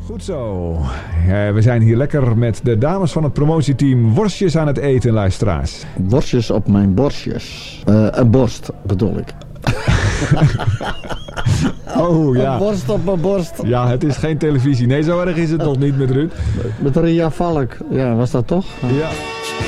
Goed zo. We zijn hier lekker met de dames van het promotieteam worstjes aan het eten, luisteraars. Worstjes op mijn borstjes. Een borst bedoel ik. Oh ja. Een borst op mijn borst. Ja, het is geen televisie. Nee, zo erg is het nog niet met Ruud. Met Ria Valk. Ja, was dat toch? Ja.